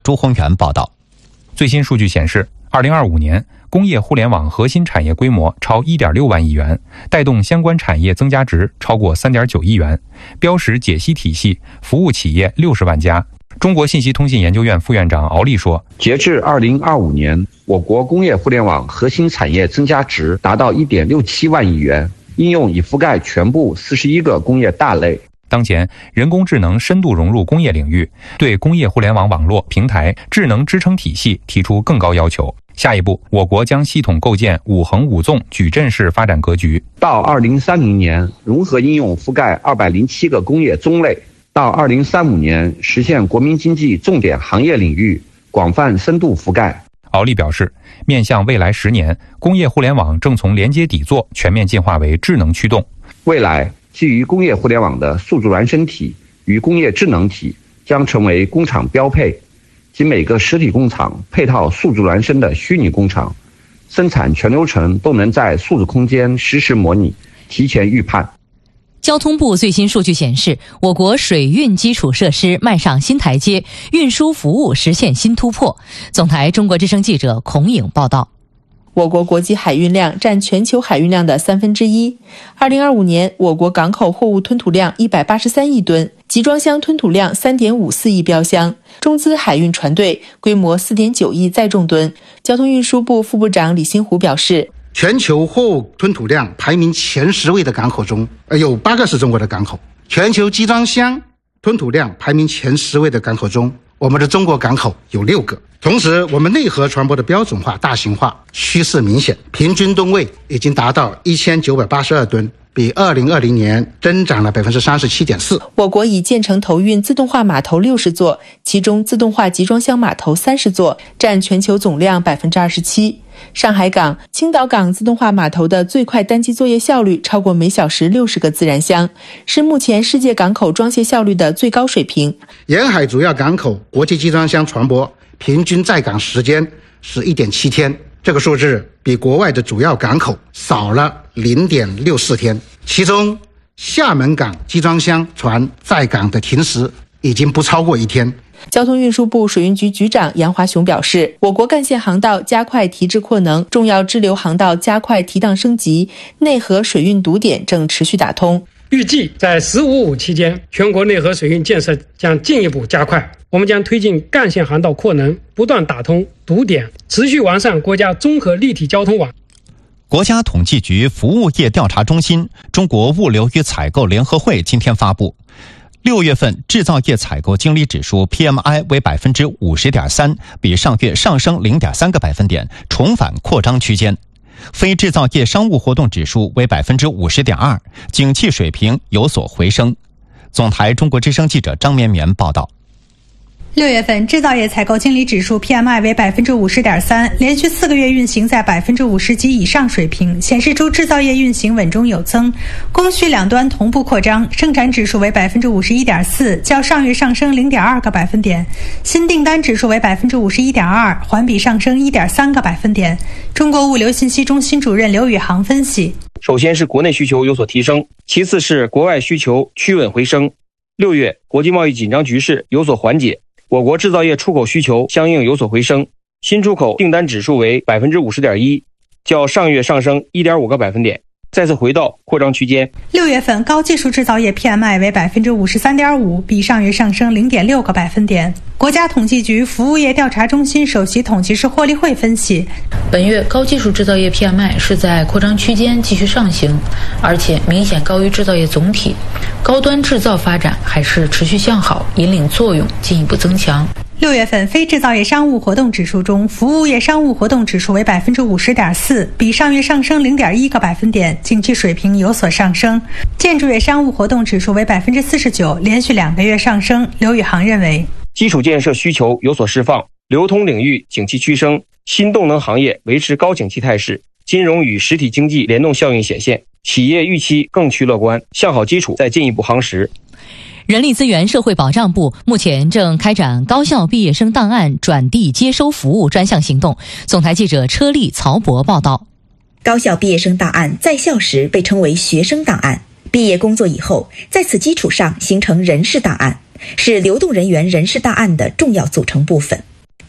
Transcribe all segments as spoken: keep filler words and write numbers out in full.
朱宏元报道。 最新数据显示，二零二五年工业互联网核心产业规模超 一点六万亿元，带动相关产业增加值超过 三点九亿元，标识解析体系服务企业六十万家。中国信息通信研究院副院长敖立说， 截至二零二五年，我国工业互联网核心产业增加值达到 一点六七万亿元，应用已覆盖全部四十一个工业大类。 当前，人工智能深度融入工业领域，对工业互联网网络、平台、智能支撑体系提出更高要求。下一步，我国将系统构建五横五纵矩阵式发展格局。 到二零三零年，融合应用覆盖二百零七个工业宗类；到二零三五年，实现国民经济重点行业领域广泛深度覆盖。 敖立表示，面向未来十年，工业互联网正从连接底座全面进化为智能驱动。 未来，基于工业互联网的数字孪生体与工业智能体将成为工厂标配，即每个实体工厂配套数字孪生的虚拟工厂，生产全流程都能在数字空间实时模拟，提前预判。 交通部最新数据显示，我国水运基础设施迈上新台阶，运输服务实现新突破。总台中国之声记者孔颖报道。 我国国际海运量占全球海运量的三分之一。二零二五年，我国港口货物吞吐量一百八十三亿吨，集装箱吞吐量三点五四亿标箱，中资海运船队规模四点九亿载重吨。交通运输部副部长李新湖表示， 全球货物吞吐量排名前十位的港口中，有八个是中国的港口；全球集装箱吞吐量排名前十位的港口中，我们的中国港口有六个。同时，我们内河船舶的标准化、大型化趋势明显，平均吨位已经达到一千九百八十二吨，比二零二零年增长了百分之三十七点四。 我国已建成投运自动化码头六十座，其中自动化集装箱码头三十座，占全球总量百分之二十七。上海港、青岛港自动化码头的最快单机作业效率超过每小时六十个自然箱，是目前世界港口装卸效率的最高水平。 沿海主要港口国际集装箱船舶平均在港时间是 一点七天，这个数字比国外的主要港口少了 零点六四天。其中，厦门港集装箱船在港的停时已经不超过一天。 交通运输部水运局局长杨华雄表示，我国干线航道加快提质扩能，重要支流航道加快提档升级，内河水运堵点正持续打通。 预计在“十五五”期间，全国内河水运建设将进一步加快。我们将推进干线航道扩能，不断打通堵点，持续完善国家综合立体交通网。 国家统计局服务业调查中心、中国物流与采购联合会今天发布，六月份制造业采购经理指数 P M I 为 百分之五十点三， 比上月上升 零点三个百分点，重返扩张区间。非制造业商务活动指数为 百分之五十点二， 景气水平有所回升。总台中国之声记者张绵绵报道。 六月份制造业采购经理指数 P M I 为 百分之五十点三， 连续四个月运行在 百分之五十 及以上水平，显示出制造业运行稳中有增，供需两端同步扩张。生产指数为 百分之五十一点四， 较上月上升 零点二个百分点。新订单指数为 百分之五十一点二， 环比上升 一点三个百分点。中国物流信息中心主任刘宇航分析， 首先是国内需求有所提升，其次是国外需求趋稳回升。六月国际贸易紧张局势有所缓解，我国制造业出口需求相应有所回升，新出口订单指数为 百分之五十点一， 较上月上升 一点五个百分点，再次回到扩张区间。 六月份高技术制造业 P M I 为 百分之五十三点五， 比上月上升 零点六个百分点。国家统计局服务业调查中心首席统计师霍立慧分析， 本月高技术制造业 P M I 是在扩张区间继续上行，而且明显高于制造业总体，高端制造发展还是持续向好，引领作用进一步增强。 六月份非制造业商务活动指数中，服务业商务活动指数为 百分之五十点四， 比上月上升 零点一个百分点，景气水平有所上升。建筑业商务活动指数为 百分之四十九， 连续两个月上升。刘宇航认为， 基础建设需求有所释放，流通领域景气趋升，新动能行业维持高景气态势，金融与实体经济联动效应显现，企业预期更趋乐观，向好基础再进一步夯实。 人力资源社会保障部目前正开展高校毕业生档案转递接收服务专项行动。总台记者车丽、曹博报道。 高校毕业生档案在校时被称为学生档案，毕业工作以后，在此基础上形成人事档案，是流动人员人事档案的重要组成部分。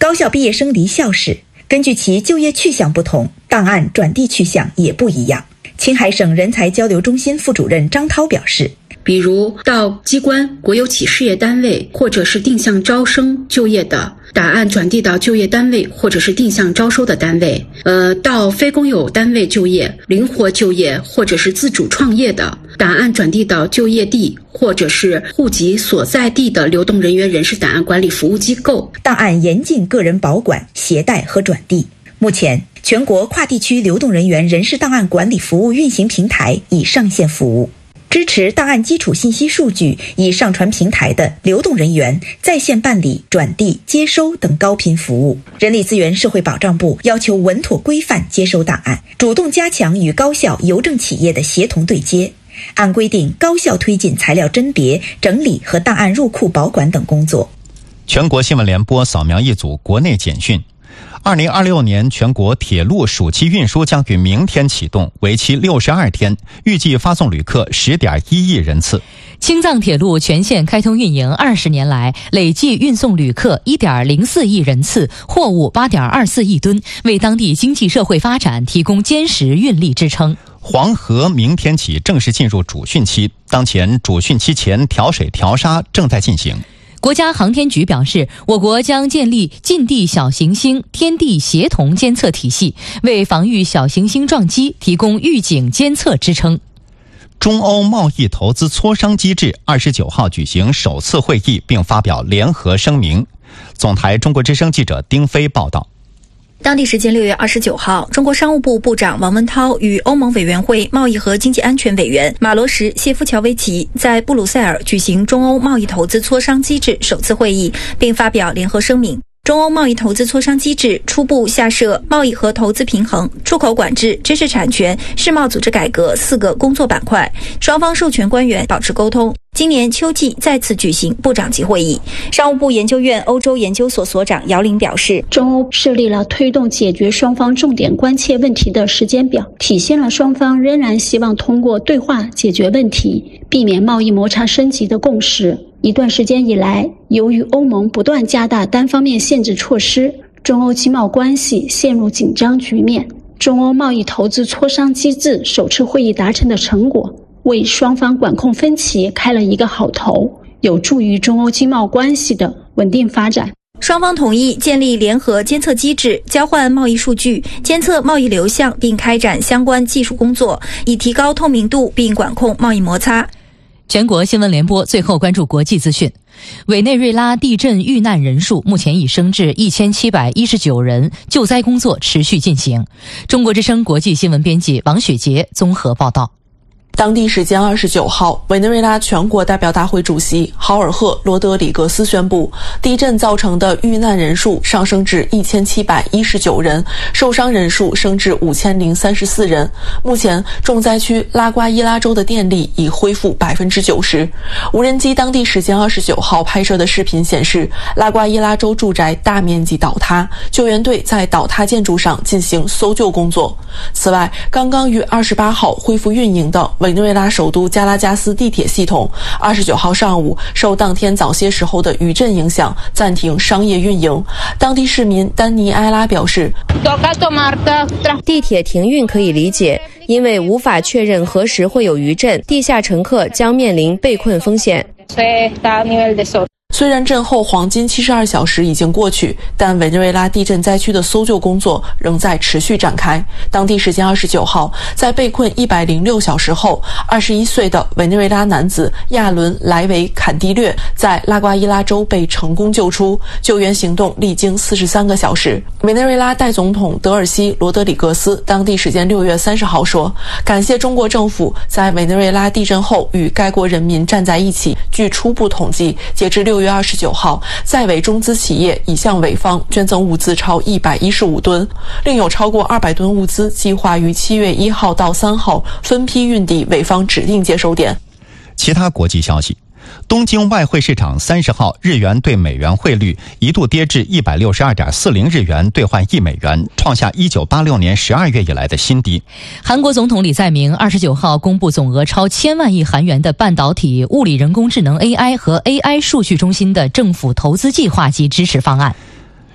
高校毕业生离校时，根据其就业去向不同，档案转递去向也不一样。青海省人才交流中心副主任张涛表示， 比如到机关、国有企事业单位或者是定向招生就业的，档案转递到就业单位或者是定向招收的单位；呃，到非公有单位就业、灵活就业或者是自主创业的，档案转递到就业地或者是户籍所在地的流动人员人事档案管理服务机构。 档案严禁个人保管、携带和转递。目前，全国跨地区流动人员人事档案管理服务运行平台已上线服务。支持档案基础信息数据已上传平台的流动人员在线办理、转递、接收等高频服务。人力资源社会保障部要求稳妥规范接收档案，主动加强与高校、邮政企业的协同对接。按规定，高效推进材料甄别、整理和档案入库保管等工作。 全国新闻联播扫描一组国内简讯。二零二六年全国铁路暑期运输将于明天启动，为期六十二天，预计发送旅客十点一亿人次。 青藏铁路全线开通运营二十年来，累计运送旅客一点零四亿人次，货物八点二四亿吨，为当地经济社会发展提供坚实运力支撑。 黄河明天起正式进入主汛期，当前主汛期前调水调沙正在进行。 国家航天局表示，我国将建立近地小行星天地协同监测体系，为防御小行星撞击提供预警监测支撑。 中欧贸易投资磋商机制二十九号举行首次会议，并发表联合声明。总台中国之声记者丁飞报道。 当地时间六月二十九号，中国商务部部长王文涛与欧盟委员会贸易和经济安全委员马罗什谢夫乔维奇在布鲁塞尔举行中欧贸易投资磋商机制首次会议，并发表联合声明。中欧贸易投资磋商机制初步下设贸易和投资平衡、出口管制、知识产权、世贸组织改革四个工作板块，双方授权官员保持沟通。今年秋季再次举行部长级会议。商务部研究院欧洲研究所所长姚玲表示， 中欧设立了推动解决双方重点关切问题的时间表，体现了双方仍然希望通过对话解决问题，避免贸易摩擦升级的共识。一段时间以来，由于欧盟不断加大单方面限制措施，中欧经贸关系陷入紧张局面。中欧贸易投资磋商机制首次会议达成的成果，为双方管控分歧开了一个好头，有助于中欧经贸关系的稳定发展。 双方同意建立联合监测机制，交换贸易数据，监测贸易流向，并开展相关技术工作，以提高透明度并管控贸易摩擦。 全国新闻联播最后关注国际资讯。委内瑞拉地震遇难人数目前已升至一千七百一十九人，救灾工作持续进行。中国之声国际新闻编辑王雪杰综合报道。 当地时间二十九号，委内瑞拉全国代表大会主席豪尔赫·罗德里格斯宣布，地震造成的遇难人数上升至一千七百一十九人，受伤人数升至五千零三十四人。目前，重灾区拉瓜伊拉州的电力已恢复百分之九十。无人机当地时间二十九号拍摄的视频显示，拉瓜伊拉州住宅大面积倒塌，救援队在倒塌建筑上进行搜救工作。此外，刚刚于二十八号恢复运营的委内瑞拉首都加拉加斯地铁系统，二十九号上午受当天早些时候的余震影响，暂停商业运营。当地市民丹尼埃拉表示， 地铁停运可以理解，因为无法确认何时会有余震，地下乘客将面临被困风险。 虽然震后黄金七十二小时已经过去，但委内瑞拉地震灾区的搜救工作仍在持续展开。当地时间二十九号，在被困一百零六小时后，二十一岁的委内瑞拉男子亚伦·莱维坎蒂略在拉瓜伊拉州被成功救出，救援行动历经四十三个小时。委内瑞拉代总统德尔西·罗德里格斯当地时间六月三十号说，感谢中国政府在委内瑞拉地震后与该国人民站在一起。据初步统计，截至六月二十九号，在委中资企业已向委方捐赠物资超一百一十五吨，另有超过二百吨物资计划于七月一号到三号分批运抵委方指定接收点。 其他国际消息，东京外汇市场三十号日元对美元汇率一度跌至一百六十二点四零日元兑换一美元，创下一九八六年十二月以来的新低。 韩国总统李在明二十九号公布总额超千万亿韩元的半导体、物理人工智能 A I 和 A I 数据中心的政府投资计划及支持方案。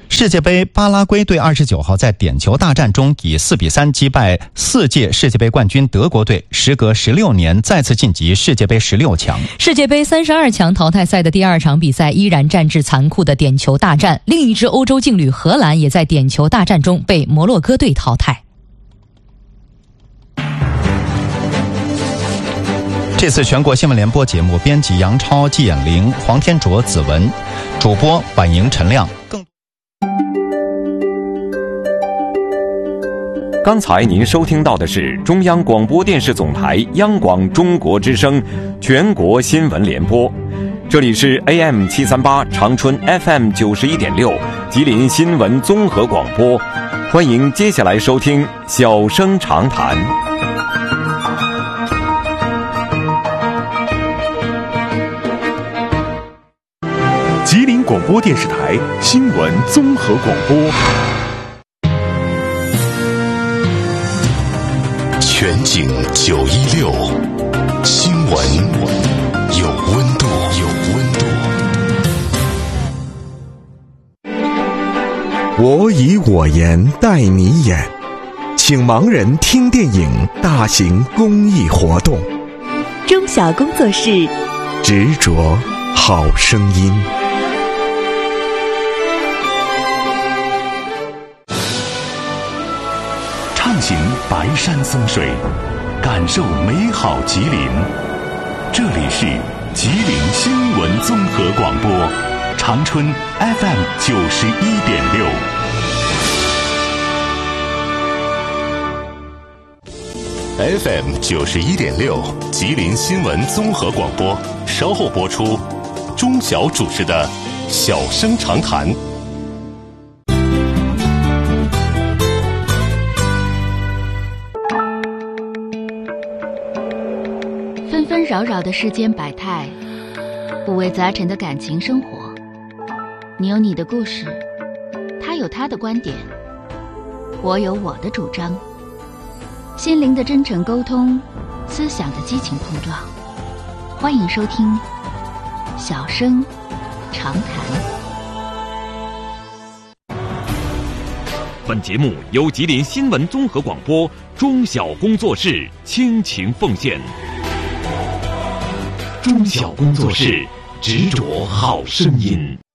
世界杯，巴拉圭队二十九号在点球大战中以四比三击败四届世界杯冠军德国队，时隔十六年再次晋级世界杯十六强。 世界杯三十二强淘汰赛的第二场比赛依然战至残酷的点球大战，另一支欧洲劲旅荷兰也在点球大战中被摩洛哥队淘汰。 这次全国新闻联播节目，编辑杨超、季衍玲、黄天卓、子文，主播婉莹、陈亮。更刚才您收听到的是中央广播电视总台央广中国之声全国新闻联播，这里是 A M 七三八 长春 F M 九十一点六吉林新闻综合广播，欢迎接下来收听小声长谈。 吉林广播电视台新闻综合广播， 全景九一六，新闻有温度，有温度。 我以我言带你演，请盲人听电影大型公益活动。 中小工作室， 执着好声音。 畅行白山松水，感受美好吉林。这里是吉林新闻综合广播，长春 F M 九十一点六。 F M 九十一点六，吉林新闻综合广播，稍后播出。钟晓主持的小声长谈。 纷纷扰扰的世间百态，五味杂陈的感情生活，你有你的故事，他有他的观点，我有我的主张。心灵的真诚沟通，思想的激情碰撞。欢迎收听小声长谈。 本节目由吉林新闻综合广播中小工作室倾情奉献。中小工作室，执着好声音。